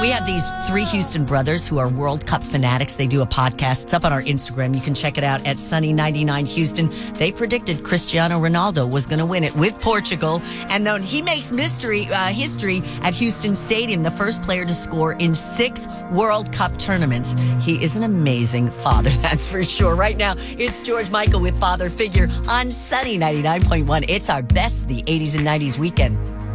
We have these three Houston brothers who are World Cup fanatics. They do a podcast. It's up on our Instagram. You can check it out at Sunny99 Houston. They predicted Cristiano Ronaldo was going to win it with Portugal. And then he makes history at Houston Stadium, the first player to score in 6 World Cup tournaments. He is an amazing father, that's for sure. Right now, it's George Michael with Father Figure on Sunny 99.1. It's our best, the 80s and 90s weekend.